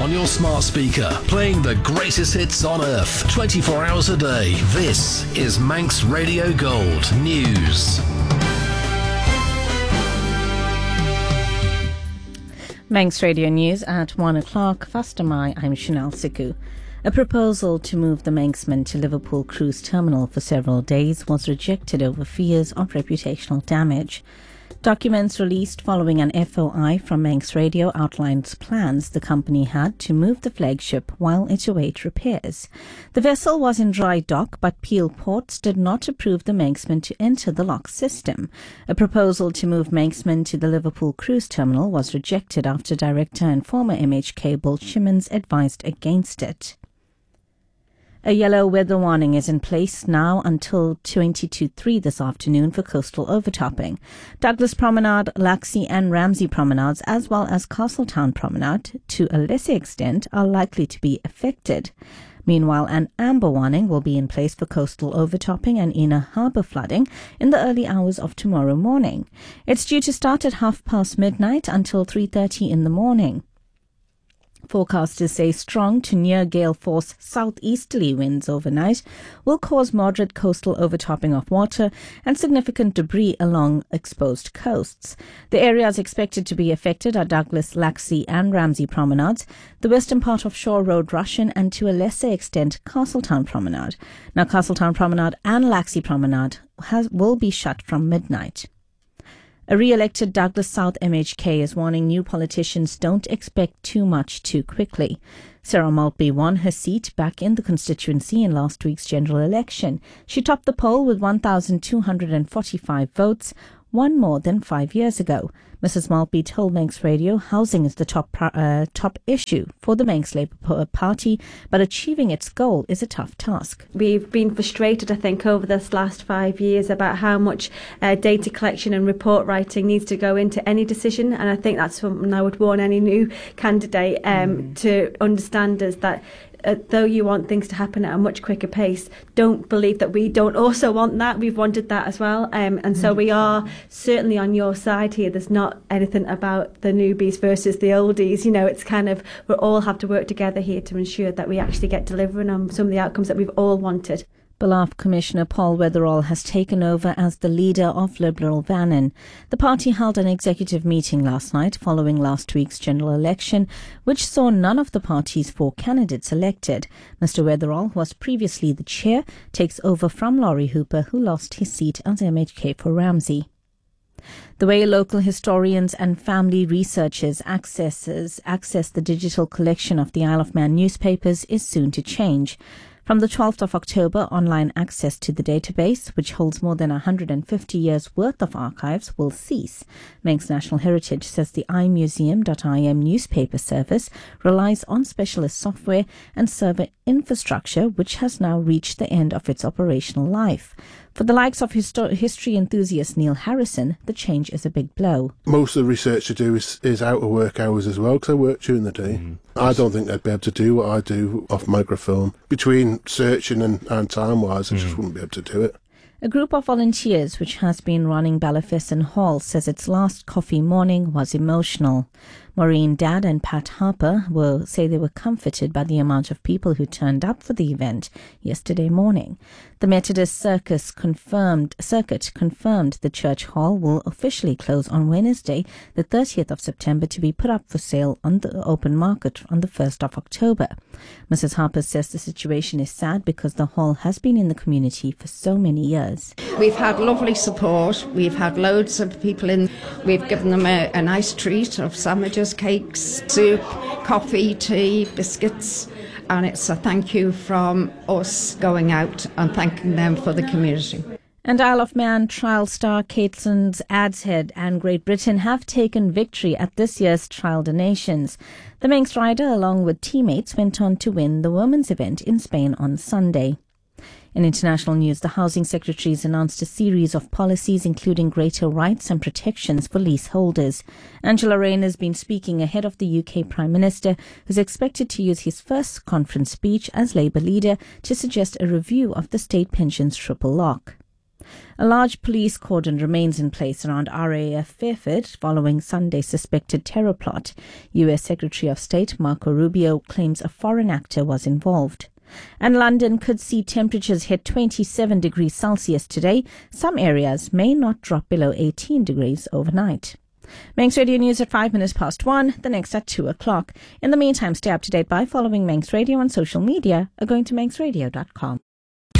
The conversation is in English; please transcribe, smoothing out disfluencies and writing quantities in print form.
on your smart speaker, playing the greatest hits on earth, 24 hours a day. This is Manx Radio Gold News. Manx Radio News at 1 o'clock. First am I'm Chanel Siku. A proposal to move the Manxmen to Liverpool Cruise Terminal for several days was rejected over fears of reputational damage. Documents released following an FOI from Manx Radio outlines plans the company had to move the flagship while it awaited repairs. The vessel was in dry dock, but Peel Ports did not approve the Manxmen to enter the lock system. A proposal to move Manxmen to the Liverpool Cruise Terminal was rejected after director and former MHK Bill Chimmins advised against it. A yellow weather warning is in place now until 20:03 this afternoon for coastal overtopping. Douglas Promenade, Laxey and Ramsey Promenades, as well as Castletown Promenade, to a lesser extent, are likely to be affected. Meanwhile, an amber warning will be in place for coastal overtopping and inner harbour flooding in the early hours of tomorrow morning. It's due to start at midnight until 3:30 in the morning. Forecasters say strong to near gale force southeasterly winds overnight will cause moderate coastal overtopping of water and significant debris along exposed coasts. The areas expected to be affected are Douglas, Laxey and Ramsey Promenades, the western part of Shore Road, Russian, and to a lesser extent Castletown Promenade. Now, Castletown Promenade and Laxey Promenade will be shut from midnight. A re-elected Douglas South MHK is warning new politicians don't expect too much too quickly. Sarah Maltby won her seat back in the constituency in last week's general election. She topped the poll with 1,245 votes, one more than 5 years ago. Mrs. Maltby told Manx Radio housing is the top issue for the Manx Labour Party, but achieving its goal is a tough task. We've been frustrated, I think, over this last 5 years about how much data collection and report writing needs to go into any decision, and I think that's something I would warn any new candidate to understand is that though you want things to happen at a much quicker pace, don't believe that we don't also want that. We've wanted that as well. And so we are certainly on your side here. There's not anything about the newbies versus the oldies. You know, it's kind of, we all have to work together here to ensure that we actually get delivering on some of the outcomes that we've all wanted. Beloved Commissioner Paul Weatherall has taken over as the leader of Liberal Vannin. The party held an executive meeting last night following last week's general election, which saw none of the party's 4 candidates elected. Mr. Weatherall, who was previously the chair, takes over from Laurie Hooper, who lost his seat as MHK for Ramsey. The way local historians and family researchers access the digital collection of the Isle of Man newspapers is soon to change. From the 12th of October, online access to the database, which holds more than 150 years' worth of archives, will cease. Manx National Heritage says the imuseum.im newspaper service relies on specialist software and server infrastructure, which has now reached the end of its operational life. For the likes of history enthusiast Neil Harrison, the change is a big blow. Most of the research I do is out of work hours as well, because I work during the day. I don't think they'd be able to do what I do off microfilm. Between searching and time-wise, I just wouldn't be able to do it. A group of volunteers which has been running Ballafesson Hall says its last coffee morning was emotional. Maureen Dadd and Pat Harper say they were comforted by the amount of people who turned up for the event yesterday morning. The Methodist Circuit confirmed the church hall will officially close on Wednesday, the 30th of September, to be put up for sale on the open market on the 1st of October. Mrs. Harper says the situation is sad because the hall has been in the community for so many years. We've had lovely support. We've had loads of people in. We've given them a nice treat of sandwiches, cakes, soup, coffee, tea, biscuits, and it's a thank you from us going out and thanking them for the community. And Isle of Man trial star Caitlin's Adshead and Great Britain have taken victory at this year's Trial des Nations. The Manx rider, along with teammates, went on to win the women's event in Spain on Sunday. In international news, the Housing Secretary has announced a series of policies including greater rights and protections for leaseholders. Angela Rayner has been speaking ahead of the UK Prime Minister, who's expected to use his first conference speech as Labour leader to suggest a review of the state pensions triple lock. A large police cordon remains in place around RAF Fairford following Sunday's suspected terror plot. U.S. Secretary of State Marco Rubio claims a foreign actor was involved. And London could see temperatures hit 27 degrees Celsius today. Some areas may not drop below 18 degrees overnight. Manx Radio News at 1:05. The next at 2 o'clock. In the meantime, stay up to date by following Manx Radio on social media or going to manxradio.com.